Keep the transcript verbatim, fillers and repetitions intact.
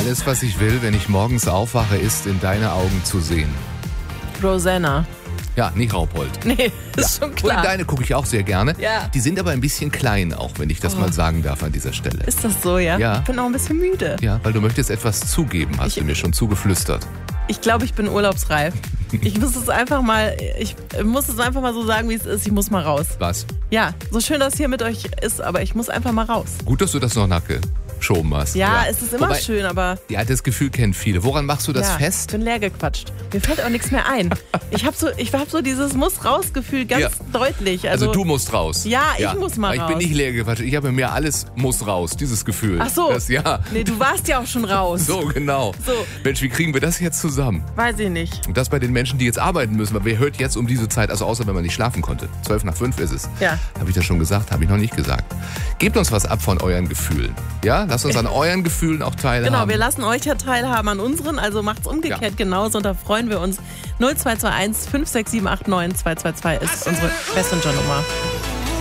Alles, was ich will, wenn ich morgens aufwache, ist, in deine Augen zu sehen. Rosanna. Ja, nicht Raupholt. Nee, ist schon Und klar. deine gucke ich auch sehr gerne. Ja. Die sind aber ein bisschen klein auch, wenn ich das Oh. mal sagen darf an dieser Stelle. Ist das so, ja? Ja. Ich bin auch ein bisschen müde. Ja, weil du möchtest etwas zugeben, hast Ich- du mir schon zugeflüstert. Ich glaube, ich bin urlaubsreif. Ich muss es einfach mal, ich muss es einfach mal so sagen, wie es ist. Ich muss mal raus. Was? Ja, so schön das hier mit euch ist, aber ich muss einfach mal raus. Gut, dass du das noch nachgeschoben hast. Ja, es ist immer Wobei, schön, aber Ja, das Gefühl kennen viele. Woran machst du das ja, fest? ich bin leer gequatscht. Mir fällt auch nichts mehr ein. Ich habe so, ich hab so dieses Muss-Raus-Gefühl ganz Ja. deutlich. Also, Also, du musst raus. Ja, ich muss mal Ich raus. bin nicht leer gequatscht. Ich habe mir alles muss raus, dieses Gefühl. Ach so. Das, ja. Nee, du warst ja auch schon raus. So, genau. So. Mensch, wie kriegen wir das jetzt zusammen? Weiß ich nicht. Und das bei den Menschen, die jetzt arbeiten müssen. Weil wer hört jetzt um diese Zeit, also außer wenn man nicht schlafen konnte. Zwölf nach fünf ist es. Ja. Habe ich das schon gesagt? Habe ich noch nicht gesagt. Gebt uns was ab von euren Gefühlen. Ja, lasst uns an euren Gefühlen auch teilhaben. Genau, wir lassen euch ja teilhaben an unseren, also macht's umgekehrt Ja. genauso und da freuen wir uns. null zwei zwei eins fünf sechs sieben acht neun zwei zwei zwei ist unsere Messenger-Nummer.